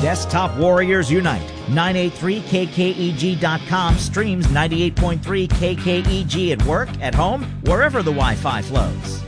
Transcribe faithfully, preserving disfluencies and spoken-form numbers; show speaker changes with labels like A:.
A: Desktop Warriors Unite. nine eighty-three K K E G dot com streams ninety-eight point three K K E G at work, at home, wherever the Wi-Fi flows.